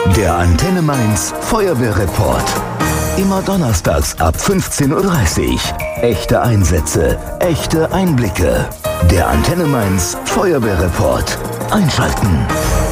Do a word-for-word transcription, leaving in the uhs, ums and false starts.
Der Antenne Mainz Feuerwehrreport. Immer donnerstags ab fünfzehn Uhr dreißig. Echte Einsätze, echte Einblicke. Der Antenne Mainz Feuerwehrreport. Einschalten.